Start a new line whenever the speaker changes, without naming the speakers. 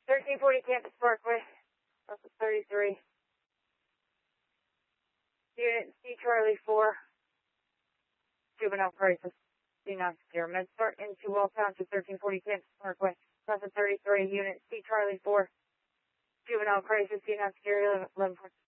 1340 Campus Parkway, Delta 33. Unit C Charlie 4, juvenile crisis, C9 0. Med start into Wall Township, 1340 Campus Parkway, Delta 33. Unit C Charlie 4, juvenile crisis, C9 0, 11